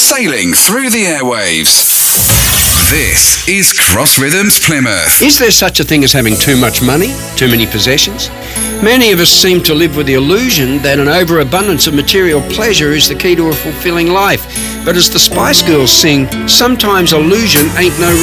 sailing through the airwaves. This is Cross Rhythms Plymouth. Is there such a thing as having too much money, too many possessions? Many of us seem to live with the illusion that an overabundance of material pleasure is the key to a fulfilling life. But as the Spice Girls sing, sometimes illusion ain't no